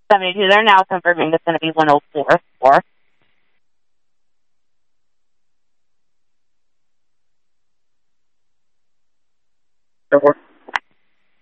72. They're now confirming it's going to be 104.4. Airport.